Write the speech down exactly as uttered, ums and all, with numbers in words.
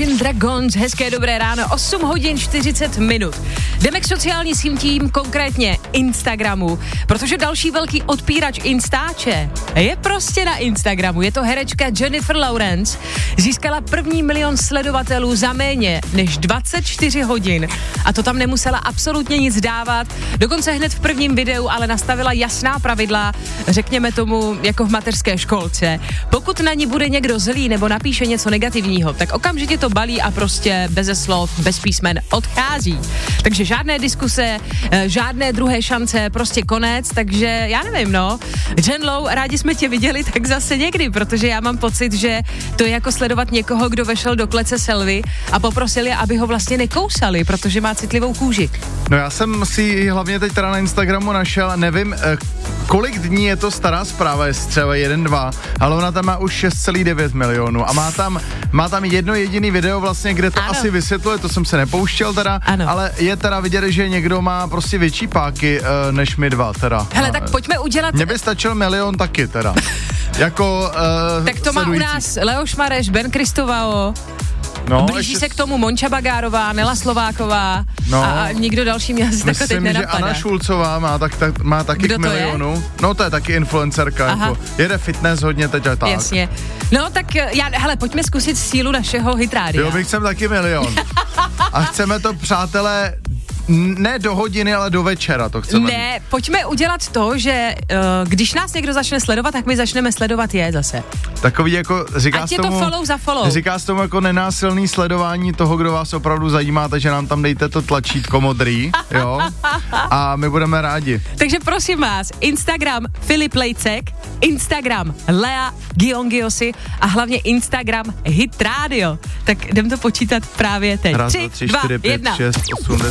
Imagine Dragons, hezké dobré ráno, osm hodin čtyřicet minut. Jdeme k sociálním sítím, konkrétně Instagramu, protože další velký odpírač Instače je prostě na Instagramu. Je to herečka Jennifer Lawrence, získala první milion sledovatelů za méně než dvacet čtyři hodin a to tam nemusela absolutně nic dávat, dokonce hned v prvním videu ale nastavila jasná pravidla, řekněme tomu jako v mateřské školce. Pokud na ní bude někdo zlý nebo napíše něco negativního, tak okamžitě to balí a prostě beze slov, bez písmen odchází. Takže žádné diskuse, žádné druhé šance, prostě konec, takže já nevím, no. Jen Low, rádi jsme tě viděli tak zase někdy, protože já mám pocit, že to je jako sledovat někoho, kdo vešel do klece selvy a poprosil je, aby ho vlastně nekousali, protože má citlivou kůži. No já jsem si hlavně teď teda na Instagramu našel, nevím, kolik dní je to stará zpráva, je třeba jeden, dva, ale ona tam má už šest celá devět milionů a má tam, má tam jedno jediný video vlastně, kde to ano. asi vysvětluje, to jsem se nepouštěl teda, ano. ale je teda vidět, že někdo má prostě větší páky uh, než my dva teda. Hele, tak pojďme udělat... Mně by stačil milion taky teda. jako uh, Tak to sledující. Má u nás Leoš Mareš, Ben Kristovao, no, blíží ještě... se k tomu Monča Bagárová, Nela Slováková no, a, a nikdo další mě asi takhle teď nenapadá. Myslím, že Anna Šulcová má, tak, tak, má taky Kdo k milionu. No to je taky influencerka, jako, jede fitness hodně teď a tak. Jasně. No tak já, hele, pojďme zkusit sílu našeho hitrádia. Jo, bych jsem taky milion. A chceme to, přátelé, ne do hodiny, ale do večera to chceme. Ne, pojďme udělat to, že uh, když nás někdo začne sledovat, tak my začneme sledovat je zase. Takový jako, říká Ať se je tomu, to follow za follow. Říká se tomu jako nenásilný sledování toho, kdo vás opravdu zajímá, takže nám tam dejte to tlačítko modrý, jo, a my budeme rádi. Takže prosím vás, Instagram Filip Lejcek, Instagram Lea Giongiosi a hlavně Instagram Hit Radio. Tak jdem to počítat právě teď. Raz, dva, tři, čtyři, pět, šest, osm, deset.